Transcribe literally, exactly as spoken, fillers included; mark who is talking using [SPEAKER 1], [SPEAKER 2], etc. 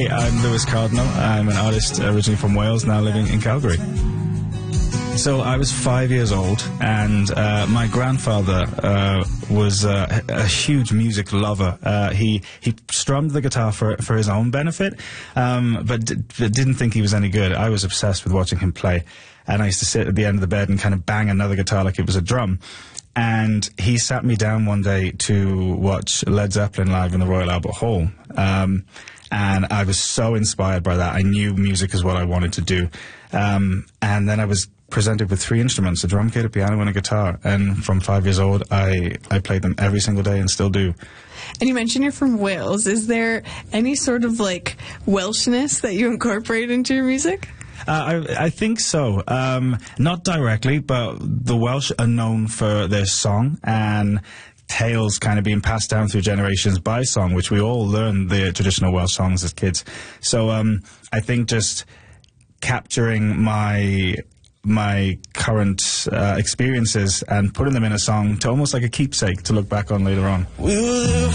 [SPEAKER 1] Hey, I'm Lewis Cardinal. I'm an artist originally from Wales, now living in Calgary. So I was five years old, and uh, my grandfather uh, was uh, a huge music lover. Uh, he he strummed the guitar for for his own benefit, um, but d didn't think he was any good. I was obsessed with watching him play, and I used to sit at the end of the bed and kind of bang another guitar like it was a drum. And he sat me down one day to watch Led Zeppelin live in the Royal Albert Hall. Um, and I was so inspired by that. I knew music is what I wanted to do. Um, and then I was presented with three instruments, a drum kit, a piano, and a guitar. And from five years old, I, I played them every single day and still do.
[SPEAKER 2] And you mentioned you're from Wales. Is there any sort of, like, Welshness that you incorporate into your music?
[SPEAKER 1] Uh, I, I think so. Um, not directly, but the Welsh are known for their song and tales kind of being passed down through generations by song, which we all learn the traditional Welsh songs as kids. So um, I think just capturing my my current uh, experiences and putting them in a song to almost like a keepsake to look back on later on.